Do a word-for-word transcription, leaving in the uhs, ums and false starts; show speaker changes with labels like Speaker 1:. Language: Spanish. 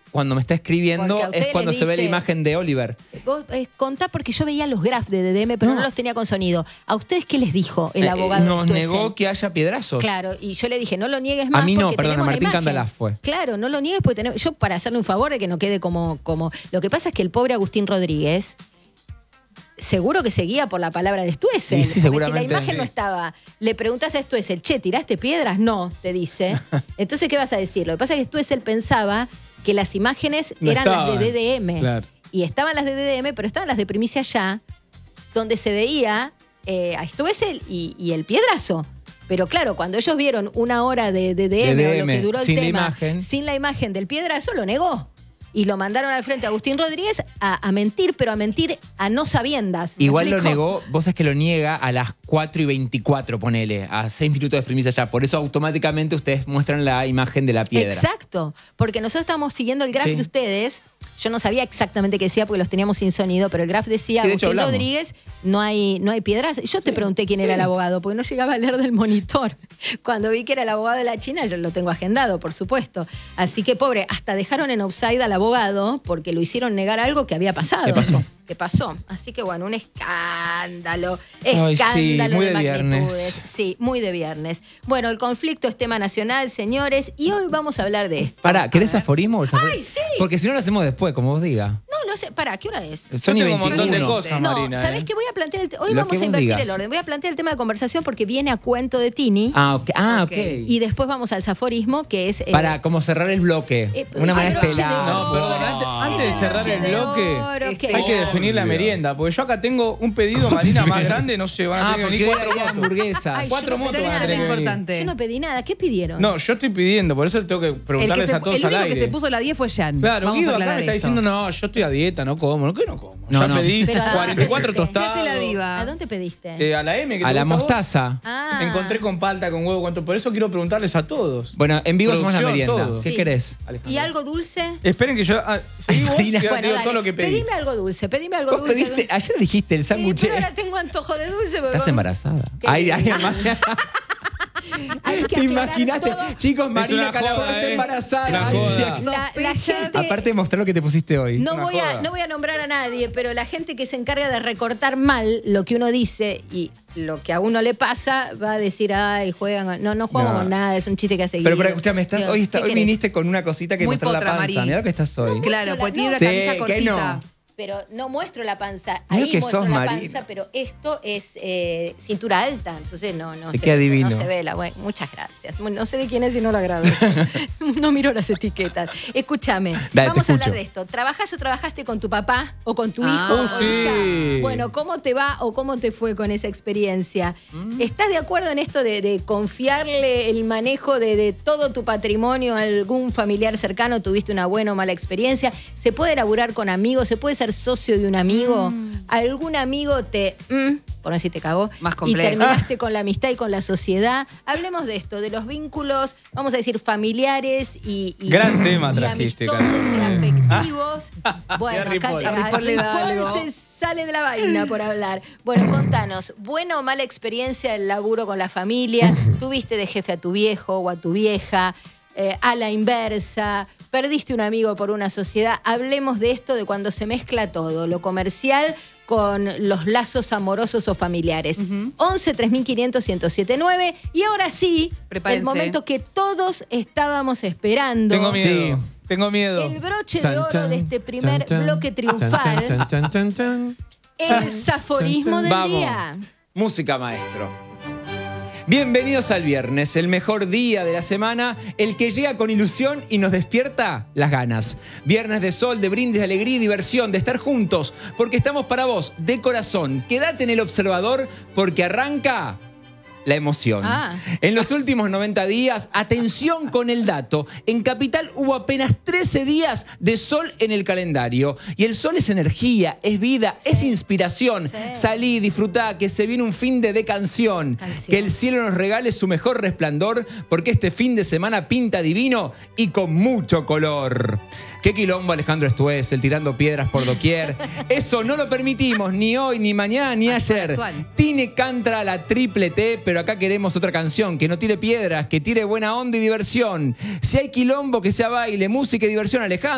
Speaker 1: cuando me está escribiendo es cuando se
Speaker 2: dice,
Speaker 1: ve la imagen de Oliver.
Speaker 2: Vos eh, contá porque yo veía los grafs de D D M, pero no. no los tenía con sonido. ¿A ustedes qué les dijo el abogado?
Speaker 1: Eh, nos
Speaker 2: de
Speaker 1: negó que haya piedrazos.
Speaker 2: Claro, y yo le dije, no lo niegues más.
Speaker 1: A mí no,
Speaker 2: porque
Speaker 1: perdón, a Martín
Speaker 2: Candalás
Speaker 1: Candalás fue.
Speaker 2: Claro, no lo niegues porque tenemos. Yo, para hacerle un favor de que no quede como, como. Lo que pasa es que el pobre Agustín Rodríguez seguro que seguía por la palabra de Stuessel.
Speaker 1: Sí, sí, seguramente.
Speaker 2: Si la imagen no estaba, le preguntas a Stuessel, che, ¿tiraste piedras? No, te dice. Entonces, ¿qué vas a decir? Lo que pasa es que Stuessel pensaba que las imágenes
Speaker 3: no
Speaker 2: eran
Speaker 3: estaban.
Speaker 2: las de D D M.
Speaker 3: Claro.
Speaker 2: Y estaban las de D D M, pero estaban las de Primicia Ya, donde se veía eh, a Stuessel y, y el piedrazo. Pero claro, cuando ellos vieron una hora de D D M,
Speaker 1: D D
Speaker 2: o
Speaker 1: M
Speaker 2: lo que duró el
Speaker 1: sin la
Speaker 2: tema,
Speaker 1: imagen.
Speaker 2: sin la imagen del piedrazo, lo negó. Y lo mandaron al frente a Agustín Rodríguez a, a mentir, pero a mentir a no sabiendas.
Speaker 1: Igual lo negó, vos es que lo niega a las cuatro y veinticuatro, ponele, a seis minutos de Primicia Ya. Por eso automáticamente ustedes muestran la imagen de la piedra.
Speaker 2: Exacto, porque nosotros estamos siguiendo el graph
Speaker 1: Sí.
Speaker 2: de ustedes. Yo no sabía exactamente qué decía porque los teníamos sin sonido, pero el graph decía,
Speaker 1: Sí, de hecho,
Speaker 2: Agustín
Speaker 1: hablamos.
Speaker 2: Rodríguez, no hay, no hay piedras. Yo te pregunté quién era el abogado, porque no llegaba a leer del monitor. Cuando vi que era el abogado de la China, yo lo tengo agendado, por supuesto. Así que, pobre, hasta dejaron en offside al abogado porque lo hicieron negar algo que había pasado.
Speaker 1: ¿Qué pasó?
Speaker 2: Que pasó. Así que, bueno, un escándalo.
Speaker 1: Ay, sí,
Speaker 2: Escándalo
Speaker 1: muy
Speaker 2: de,
Speaker 1: de viernes.
Speaker 2: magnitudes. Sí, muy de viernes. Bueno, el conflicto es tema nacional, señores, y hoy vamos a hablar de esto.
Speaker 1: Pará, ¿querés
Speaker 2: A ver.
Speaker 1: aforismo o el aforismo?
Speaker 2: ¡Ay, sí!
Speaker 1: Porque si no lo hacemos después, como vos digas.
Speaker 2: No, lo sé. Pará, ¿qué hora es?
Speaker 1: Son y
Speaker 3: tengo un montón de
Speaker 1: veintiuno.
Speaker 3: cosas,
Speaker 2: No,
Speaker 3: Marina.
Speaker 2: ¿sabés
Speaker 3: eh.
Speaker 2: qué? Voy a plantear el te- Hoy
Speaker 1: Lo
Speaker 2: vamos
Speaker 1: que
Speaker 2: a
Speaker 1: vos
Speaker 2: invertir
Speaker 1: digas.
Speaker 2: el orden. Voy a plantear el tema de conversación porque viene a cuento de Tini.
Speaker 1: Ah, ok. Ah, ok.
Speaker 2: Y después vamos al zaforismo, que es... eh,
Speaker 1: Para como cerrar el bloque.
Speaker 2: eh,
Speaker 1: Una
Speaker 2: ese
Speaker 1: manera
Speaker 2: broche de
Speaker 1: estelar.
Speaker 3: No, perdón, antes, antes de
Speaker 2: Ese
Speaker 3: cerrar
Speaker 2: broche
Speaker 3: el
Speaker 2: de
Speaker 3: bloque,
Speaker 2: oro,
Speaker 4: Este,
Speaker 2: ¿qué?
Speaker 3: hay que definir la merienda, porque yo acá tengo un pedido, Marina, más grande, no sé, van a
Speaker 1: Ah,
Speaker 3: tener que
Speaker 1: porque
Speaker 3: venir
Speaker 1: hoy
Speaker 3: cuatro
Speaker 1: hay
Speaker 3: motos.
Speaker 1: hamburguesas.
Speaker 2: Ay,
Speaker 3: Cuatro
Speaker 2: yo no
Speaker 3: motos
Speaker 2: sé
Speaker 3: van a
Speaker 2: nada.
Speaker 3: tener que venir.
Speaker 4: importante.
Speaker 2: Yo no pedí nada. ¿Qué pidieron?
Speaker 3: No, yo estoy pidiendo, por eso tengo que
Speaker 4: El, que
Speaker 3: preguntarles
Speaker 4: se,
Speaker 3: a todos
Speaker 4: el
Speaker 3: al
Speaker 4: único
Speaker 3: aire.
Speaker 4: que se puso la diez fue Jan.
Speaker 3: Claro,
Speaker 4: Vamos
Speaker 3: Guido
Speaker 4: a
Speaker 3: acá
Speaker 4: aclarar
Speaker 3: me está
Speaker 4: esto.
Speaker 3: diciendo, no, yo estoy a dieta, no como, ¿no? ¿Qué no como?
Speaker 1: No,
Speaker 3: ya
Speaker 1: no.
Speaker 3: pedí
Speaker 2: Pero, ¿a
Speaker 3: cuarenta y cuatro
Speaker 2: dónde
Speaker 4: Se hace
Speaker 3: tostados.
Speaker 4: la diva.
Speaker 2: ¿A dónde pediste?
Speaker 3: Eh, a la M, que
Speaker 1: A
Speaker 3: te
Speaker 1: la
Speaker 3: gusta a vos.
Speaker 1: mostaza.
Speaker 2: Ah.
Speaker 3: Encontré con palta, con huevo, cuánto. Por eso quiero preguntarles a todos.
Speaker 1: Bueno, en vivo hacemos la
Speaker 3: Producción,
Speaker 1: merienda.
Speaker 3: todo.
Speaker 1: ¿Qué
Speaker 2: Sí.
Speaker 1: querés?
Speaker 2: ¿Y algo dulce?
Speaker 3: Esperen que yo. Ah, seguí vos,
Speaker 1: Marina.
Speaker 3: y ahora
Speaker 2: Bueno,
Speaker 3: te digo
Speaker 2: dale.
Speaker 3: todo lo que pedí.
Speaker 2: Pedime algo dulce, pedime algo
Speaker 1: Vos
Speaker 2: dulce.
Speaker 1: pediste, ayer dijiste el
Speaker 2: Sí,
Speaker 1: sándwich.
Speaker 2: pero ahora tengo antojo de dulce. porque
Speaker 1: Estás
Speaker 2: vos-
Speaker 1: embarazada.
Speaker 2: ¿Qué?
Speaker 1: Ay, ay,
Speaker 2: Hay que
Speaker 1: ¿te
Speaker 2: aclarar
Speaker 1: imaginaste?
Speaker 2: todo.
Speaker 1: Chicos, Marina
Speaker 3: una
Speaker 1: Calabro
Speaker 3: joda,
Speaker 1: está
Speaker 3: eh.
Speaker 1: embarazada.
Speaker 3: Una
Speaker 1: Ay,
Speaker 3: joda.
Speaker 1: sí.
Speaker 2: La, la gente...
Speaker 1: Aparte de mostrar lo que te pusiste hoy.
Speaker 2: No
Speaker 3: Una
Speaker 2: voy, a,
Speaker 3: joda.
Speaker 2: no voy a nombrar a nadie, pero la gente que se encarga de recortar mal lo que uno dice y lo que a uno le pasa va a decir, ay, juegan. No, no jugamos
Speaker 1: No.
Speaker 2: con nada, es un chiste que hace
Speaker 1: Pero,
Speaker 2: Guido.
Speaker 1: pero escúchame, estás,
Speaker 2: Dios,
Speaker 1: hoy, está-
Speaker 2: ¿qué
Speaker 1: hoy
Speaker 2: querés?
Speaker 1: viniste con una cosita que
Speaker 4: Muy
Speaker 1: mostrar la
Speaker 4: potra,
Speaker 1: panza.
Speaker 4: Mari.
Speaker 1: Mirá lo que estás hoy.
Speaker 4: Claro, pues tiene una
Speaker 1: Sí,
Speaker 4: camisa
Speaker 1: que
Speaker 4: cortita.
Speaker 1: no.
Speaker 2: Pero no muestro la panza.
Speaker 1: Mira
Speaker 2: Ahí
Speaker 1: que
Speaker 2: muestro
Speaker 1: sos,
Speaker 2: la
Speaker 1: Marina.
Speaker 2: panza, pero esto es eh, cintura alta. Entonces no, no,
Speaker 1: Te
Speaker 2: se,
Speaker 1: queda divino.
Speaker 2: no se ve la. Bueno, muchas gracias. No sé de quién es y no lo agradezco. No miro las etiquetas. Escúchame.
Speaker 1: Dale,
Speaker 2: vamos
Speaker 1: te
Speaker 2: a hablar
Speaker 1: escucho.
Speaker 2: de esto. ¿Trabajás o trabajaste con tu papá o con tu
Speaker 4: Ah.
Speaker 2: hijo?
Speaker 3: Oh,
Speaker 2: o
Speaker 3: sí.
Speaker 2: hija? Bueno, ¿cómo te va o cómo te fue con esa experiencia?
Speaker 1: Mm.
Speaker 2: ¿Estás de acuerdo en esto de, de confiarle el manejo de, de todo tu patrimonio a algún familiar cercano? ¿Tuviste una buena o mala experiencia? ¿Se puede laburar con amigos? ¿Se puede ser socio de un amigo? ¿Algún amigo te... mm, por no decir te cagó?
Speaker 4: Más
Speaker 2: Y
Speaker 4: complejo.
Speaker 2: terminaste con la amistad y con la sociedad. Hablemos de esto, de los vínculos, vamos a decir, familiares y, y,
Speaker 3: Gran tema
Speaker 2: y
Speaker 3: trajiste,
Speaker 2: amistosos y
Speaker 3: Karen.
Speaker 2: afectivos. Bueno,
Speaker 3: Harry
Speaker 2: acá
Speaker 3: Potter.
Speaker 2: a-
Speaker 4: Harry Potter le da
Speaker 2: Harry
Speaker 4: algo.
Speaker 2: se sale de la vaina por hablar. Bueno, contanos, ¿buena o mala experiencia del laburo con la familia? ¿Tuviste de jefe a tu viejo o a tu vieja? Eh, a la inversa, perdiste un amigo por una sociedad. Hablemos de esto, de cuando se mezcla todo, lo comercial con los lazos amorosos o familiares.
Speaker 4: Ujú.
Speaker 2: once tres mil quinientos ciento setenta y nueve. Y ahora sí,
Speaker 4: Prepárense.
Speaker 2: el momento que todos estábamos esperando.
Speaker 3: Tengo miedo.
Speaker 1: Sí.
Speaker 3: Tengo miedo.
Speaker 2: El broche
Speaker 1: Chan,
Speaker 2: de oro
Speaker 1: chan,
Speaker 2: de este primer
Speaker 1: chan, chan,
Speaker 2: bloque
Speaker 1: chan,
Speaker 2: triunfal.
Speaker 1: chan, chan, chan, chan.
Speaker 2: El zaforismo del
Speaker 1: Vamos.
Speaker 2: día.
Speaker 1: Música, maestro. Bienvenidos al viernes, el mejor día de la semana, el que llega con ilusión y nos despierta las ganas. Viernes de sol, de brindis, de alegría y diversión, de estar juntos, porque estamos para vos, de corazón. Quédate en el observador, porque arranca la emoción.
Speaker 2: Ah.
Speaker 1: En los últimos noventa días, atención con el dato, en Capital hubo apenas trece días de sol en el calendario. Y el sol es energía, es vida,
Speaker 2: Sí.
Speaker 1: es inspiración.
Speaker 2: Sí.
Speaker 1: Salí, disfrutá, que se viene un fin de, de canción.
Speaker 2: Canción.
Speaker 1: Que el cielo nos regale su mejor resplandor, porque este fin de semana pinta divino y con mucho color. Qué quilombo Alejandro Stuessel, tirando piedras por doquier. Eso no lo permitimos ni hoy, ni mañana, ni ayer.
Speaker 4: Actual.
Speaker 1: Tine canta la triple T, pero acá queremos otra canción, que no tire piedras, que tire buena onda y diversión. Si hay quilombo, que sea baile, música y diversión, Alejandro.